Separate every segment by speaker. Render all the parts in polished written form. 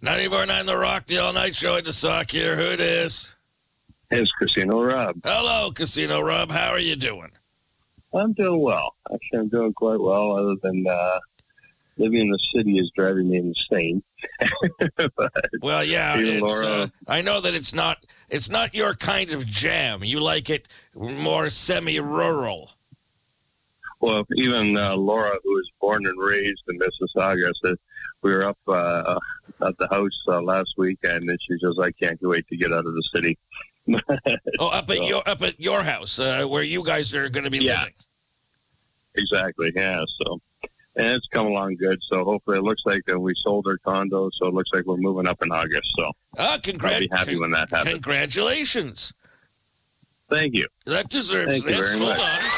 Speaker 1: 94.9 The Rock, the all-night show at the Sock here. Who it is?
Speaker 2: It's Casino Rob.
Speaker 1: Hello, Casino Rob. How are you doing?
Speaker 2: I'm doing well. Actually, I'm doing quite well, other than living in the city is driving me insane.
Speaker 1: Well, yeah,
Speaker 2: Laura,
Speaker 1: I know that it's not your kind of jam. You like it more semi-rural.
Speaker 2: well, even Laura, who was born and raised in Mississauga, said we were up at the house last weekend, and she says, "I can't wait to get out of the city."
Speaker 1: Oh, up at your house, where you guys are going to be living.
Speaker 2: Exactly. Yeah. So, and it's come along good. So hopefully, it looks like we sold our condo, so it looks like we're moving up in August. So, I'll be happy when that happens.
Speaker 1: Congratulations!
Speaker 2: Thank you.
Speaker 1: That deserves
Speaker 2: Thank you
Speaker 1: this.
Speaker 2: very
Speaker 1: Hold
Speaker 2: much.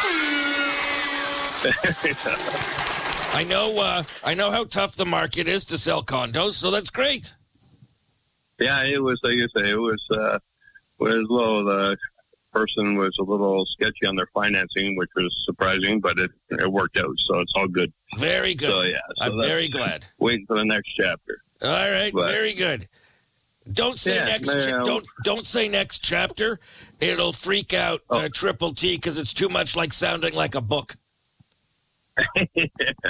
Speaker 1: on. I know how tough the market is to sell condos, so that's great.
Speaker 2: Yeah, it was like you say. It was low. The person was a little sketchy on their financing, which was surprising, but it worked out, so it's all good.
Speaker 1: Very good.
Speaker 2: So yeah,
Speaker 1: I'm very glad.
Speaker 2: Waiting for the next chapter.
Speaker 1: All right, very good. Don't say don't say next chapter. It'll freak out Triple T because it's too much like sounding like a book.
Speaker 2: Okay.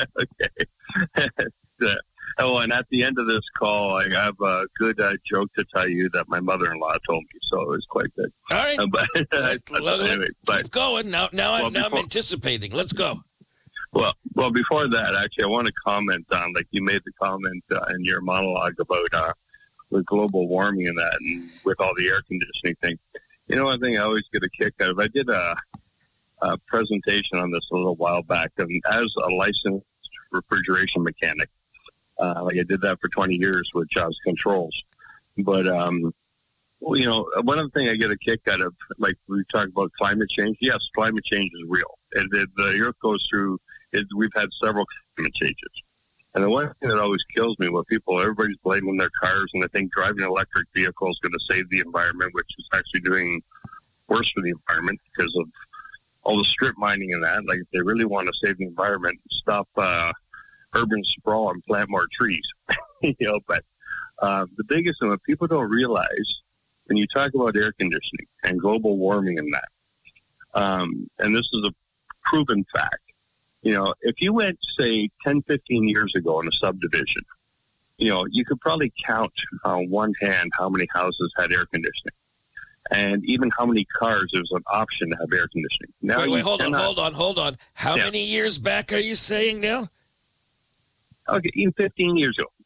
Speaker 2: Oh, and at the end of this call, I have a good joke to tell you that my mother-in-law told me, so it was quite good.
Speaker 1: All right.
Speaker 2: Anyway,
Speaker 1: keep going. Now I'm anticipating. Let's go.
Speaker 2: Well, before that, actually, I want to comment on, like you made the comment in your monologue about with global warming and that, and with all the air conditioning thing. You know, one thing I always get a kick out of, I did a presentation on this a little while back, and as a licensed refrigeration mechanic, like I did that for 20 years with Jaws Controls. But, you know, one of the things I get a kick out of, like we talk about climate change. Yes, climate change is real. The Earth goes through, we've had several climate changes. And the one thing that always kills me with everybody's blaming their cars, and they think driving an electric vehicle is going to save the environment, which is actually doing worse for the environment because of all the strip mining and that. Like, if they really want to save the environment, stop urban sprawl and plant more trees. You know, but the biggest thing that people don't realize when you talk about air conditioning and global warming and that, and this is a proven fact, you know, if you went, say, 10, 15 years ago in a subdivision, you know, you could probably count on one hand how many houses had air conditioning. And even how many cars there's an option to have air conditioning. Now,
Speaker 1: wait, hold on. How many years back are you saying now?
Speaker 2: Okay, even 15 years ago.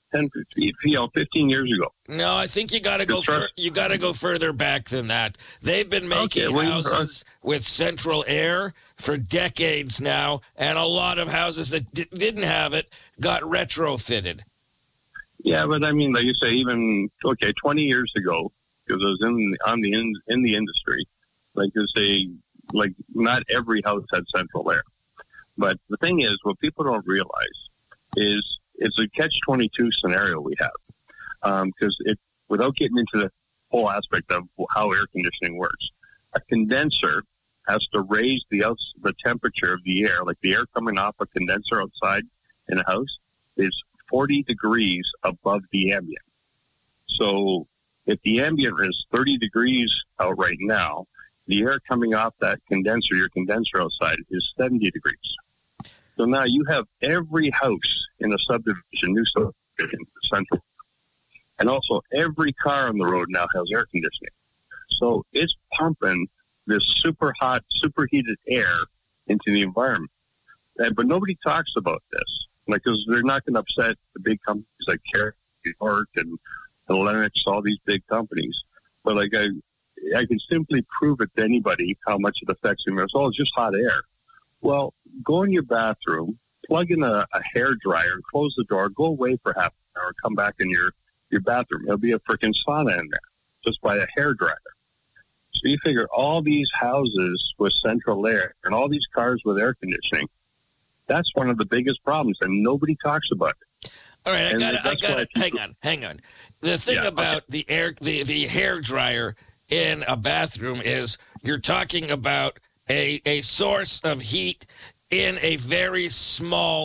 Speaker 2: 15 years ago.
Speaker 1: No, I think you got to go. You got to go further back than that. They've been making houses with central air for decades now, and a lot of houses that didn't have it got retrofitted. Yeah,
Speaker 2: but I mean, like you say, even 20 years ago, because I was in the industry, like you say, like not every house had central air. But the thing is, what people don't realize is it's a catch-22 scenario we have, because without getting into the whole aspect of how air conditioning works, a condenser has to raise the temperature of the air, like the air coming off a condenser outside in a house is 40 degrees above the ambient. So if the ambient is 30 degrees out right now, the air coming off that condenser, your condenser outside, is 70 degrees. So now you have every house in a subdivision, new subdivision, central. And also every car on the road now has air conditioning. So it's pumping this super hot, superheated air into the environment. But nobody talks about this, because they're not going to upset the big companies like Carrier and Lennox, all these big companies. But like I can simply prove it to anybody how much it affects them. It's just hot air. Well, go in your bathroom, plug in a hair dryer, and close the door, go away for half an hour, come back in your bathroom. There'll be a freaking sauna in there just by a hair dryer. So you figure all these houses with central air and all these cars with air conditioning, that's one of the biggest problems, and nobody talks about it.
Speaker 1: All right, I got it. Hang on. The thing about the hair dryer in a bathroom is you're talking about a source of heat in a very small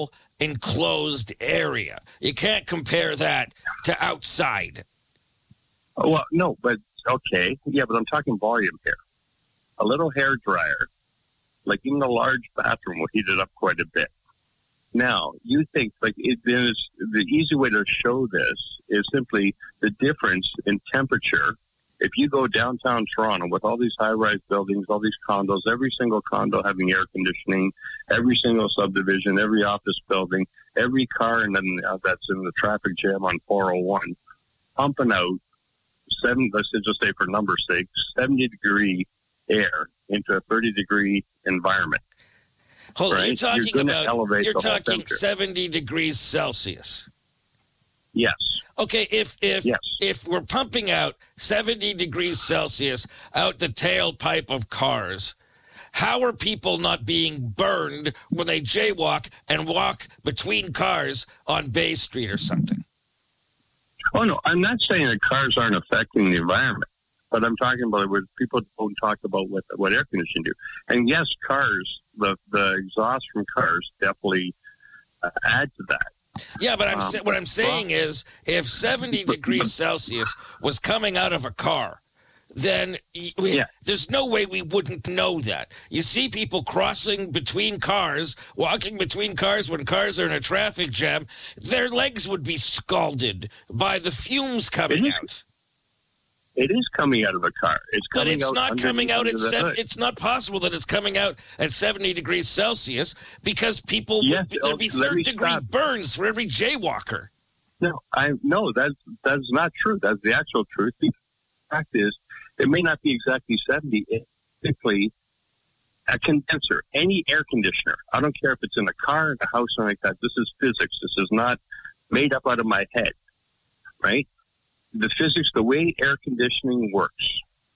Speaker 1: enclosed area. You can't compare that to outside.
Speaker 2: Well, no, but okay. Yeah, but I'm talking volume here. A little hair dryer, like even a large bathroom, will heat it up quite a bit. Now, you think like it is the easy way to show this is simply the difference in temperature. If you go downtown Toronto with all these high-rise buildings, all these condos, every single condo having air conditioning, every single subdivision, every office building, every car and then that's in the traffic jam on 401, pumping out let's just say for number's sake, 70-degree air into a 30-degree environment.
Speaker 1: Hold on, you're talking 70 degrees Celsius.
Speaker 2: Yes.
Speaker 1: Okay, if we're pumping out 70 degrees Celsius out the tailpipe of cars, how are people not being burned when they jaywalk and walk between cars on Bay Street or something?
Speaker 2: Oh, no, I'm not saying that cars aren't affecting the environment, but I'm talking about what people don't talk about what air conditioning do. And yes, cars, the exhaust from cars definitely add to that.
Speaker 1: Yeah, but what I'm saying is if 70 degrees Celsius was coming out of a car, then there's no way we wouldn't know that. You see people crossing between cars, walking between cars when cars are in a traffic jam, their legs would be scalded by the fumes coming out.
Speaker 2: It is coming out of a car.
Speaker 1: But it's not coming out at it's not possible that it's coming out at 70 degrees Celsius because people there'd be third-degree burns for every jaywalker.
Speaker 2: No, that's not true. That's the actual truth. The fact is, it may not be exactly 70. It's typically a condenser, any air conditioner. I don't care if it's in a car, in a house, something like that. This is physics. This is not made up out of my head, right? The physics, the way air conditioning works,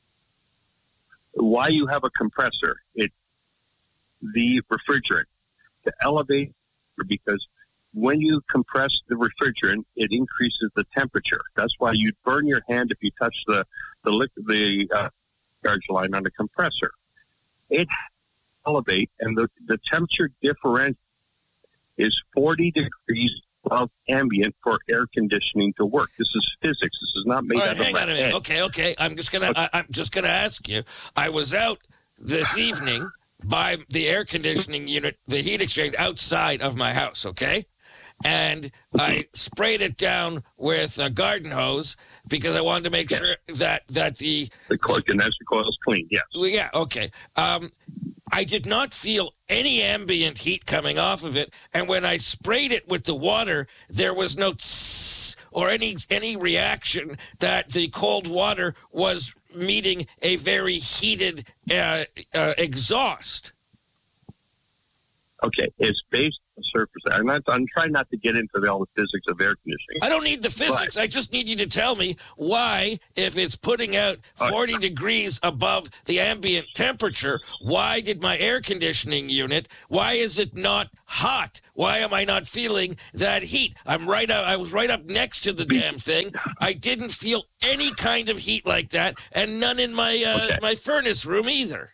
Speaker 2: why you have a compressor, the refrigerant to elevate, because when you compress the refrigerant, it increases the temperature. That's why you'd burn your hand if you touch the charge line on the compressor. It elevates, and the temperature differential is 40 degrees above ambient for air conditioning to work. This is physics. This is not made out of my head. Hang on a minute.
Speaker 1: Okay. I'm just gonna ask you. I was out this evening by the air conditioning unit, the heat exchange outside of my house. Okay. And I sprayed it down with a garden hose because I wanted to make sure that the
Speaker 2: condenser coil is clean. Yes.
Speaker 1: Yeah. Okay. I did not feel any ambient heat coming off of it, and when I sprayed it with the water, there was no tss or any reaction that the cold water was meeting a very heated exhaust.
Speaker 2: Okay, it's based on surface. I'm trying not to get into all the physics of air conditioning.
Speaker 1: I don't need the physics. I just need you to tell me why, if it's putting out 40 degrees above the ambient temperature, why did my air conditioning unit, why is it not hot? Why am I not feeling that heat? I was right up next to the damn thing. I didn't feel any kind of heat like that, and none in my my furnace room either.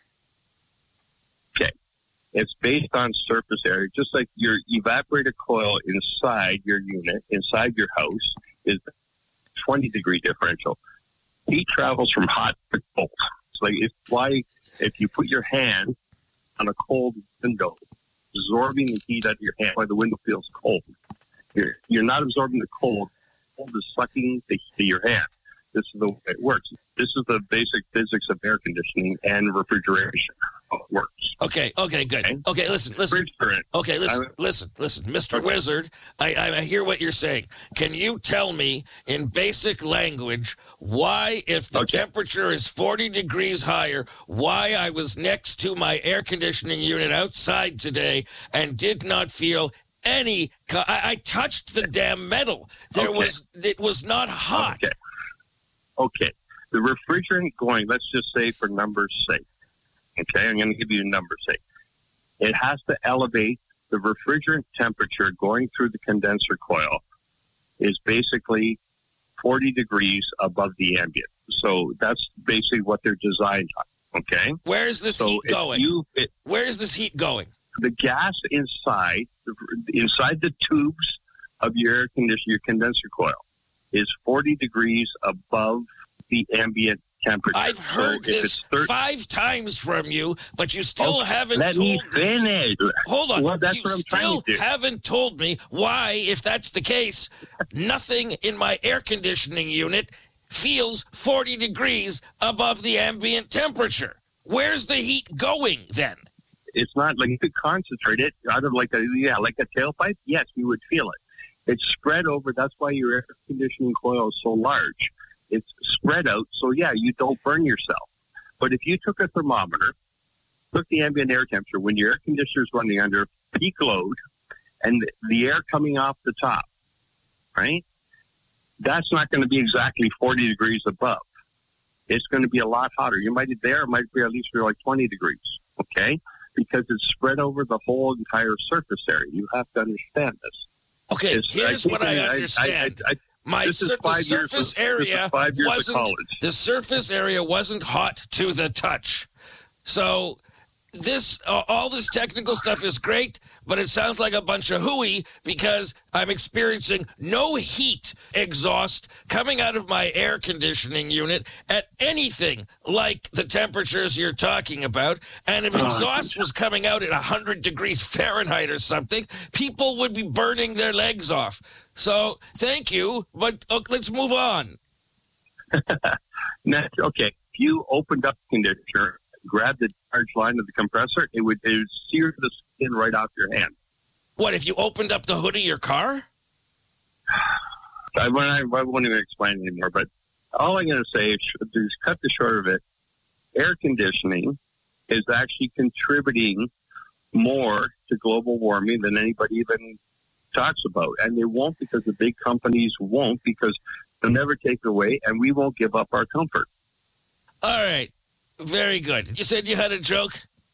Speaker 2: It's based on surface area, just like your evaporator coil inside your unit, inside your house, is 20-degree differential. Heat travels from hot to cold. It's like it's why if you put your hand on a cold window, absorbing the heat out of your hand, why the window feels cold. You're not absorbing the cold. Cold is sucking the heat of your hand. This is the way it works. This is the basic physics of air conditioning and refrigeration. How it works.
Speaker 1: Okay, good. Okay, listen. Okay, listen, Mr. Wizard, I hear what you're saying. Can you tell me in basic language why, if the temperature is 40 degrees higher, why I was next to my air conditioning unit outside today and did not feel any... I touched the damn metal. It was not hot.
Speaker 2: Okay. The refrigerant going, let's just say for numbers' sake. Okay, I'm going to give you a number's sake. It has to elevate the refrigerant temperature going through the condenser coil is basically 40 degrees above the ambient. So that's basically what they're designed on. Okay?
Speaker 1: Where's this heat going? Where's this heat going?
Speaker 2: The gas inside the tubes of your air conditioner, your condenser coil, is 40 degrees above the ambient temperature.
Speaker 1: I've heard this 5 times from you, but you still haven't
Speaker 2: let
Speaker 1: told
Speaker 2: me finish.
Speaker 1: Hold on.
Speaker 2: Well, that's
Speaker 1: you
Speaker 2: what I'm trying to do.
Speaker 1: Haven't told me why, if that's the case, nothing in my air conditioning unit feels 40 degrees above the ambient temperature. Where's the heat going then?
Speaker 2: It's not like you could concentrate it out of like a tailpipe. Yes, you would feel it. It's spread over. That's why your air conditioning coil is so large. It's spread out, so yeah, you don't burn yourself. But if you took a thermometer, took the ambient air temperature when your air conditioner is running under peak load, and the air coming off the top, right? That's not going to be exactly 40 degrees above. It's going to be a lot hotter. It might be at least for like 20 degrees, okay? Because it's spread over the whole entire surface area. You have to understand this.
Speaker 1: Okay, here's what I understand. The surface area wasn't hot to the touch. So all this technical stuff is great, but it sounds like a bunch of hooey because I'm experiencing no heat exhaust coming out of my air conditioning unit at anything like the temperatures you're talking about. And if exhaust was coming out at 100 degrees Fahrenheit or something, people would be burning their legs off. So thank you, but let's move on.
Speaker 2: Okay, if you opened up the conditioner, grab the charge line of the compressor, it would sear the skin right off your hand.
Speaker 1: What, if you opened up the hood of your car?
Speaker 2: I won't even explain anymore, but all I'm going to say is cut the short of it. Air conditioning is actually contributing more to global warming than anybody even talks about. And they won't, because the big companies won't, because they'll never take it away, and we won't give up our comfort.
Speaker 1: All right. Very good. You said you had a joke?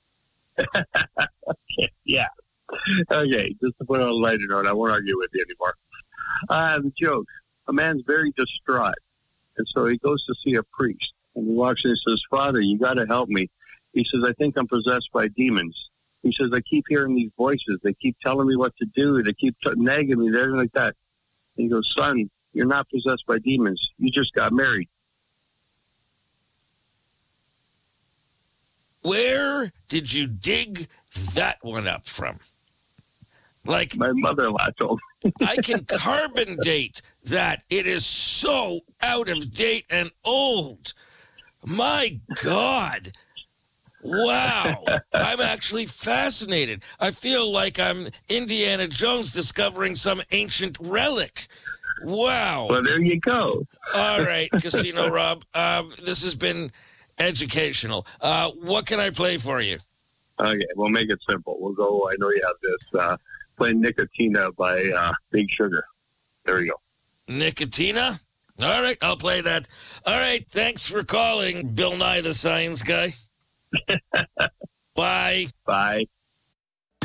Speaker 2: Okay, yeah. Okay, just to put it on a lighter note, I won't argue with you anymore. The joke. A man's very distraught, and so he goes to see a priest, and he walks in and says, "Father, you got to help me." He says, "I think I'm possessed by demons." He says, "I keep hearing these voices. They keep telling me what to do. They keep nagging me, everything like that." And he goes, "Son, you're not possessed by demons. You just got married."
Speaker 1: Where did you dig that one up from? Like,
Speaker 2: my mother-in-law told me.
Speaker 1: I can carbon date that. It is so out of date and old. My God. Wow. I'm actually fascinated. I feel like I'm Indiana Jones discovering some ancient relic. Wow.
Speaker 2: Well, there you go.
Speaker 1: All right, Casino Rob. This has been educational. What can I play for you?
Speaker 2: Okay, we'll make it simple. We'll go, I know you have this, play Nicotina by Big Sugar. There we go.
Speaker 1: Nicotina? All right, I'll play that. All right, thanks for calling, Bill Nye the Science Guy. Bye.
Speaker 2: Bye.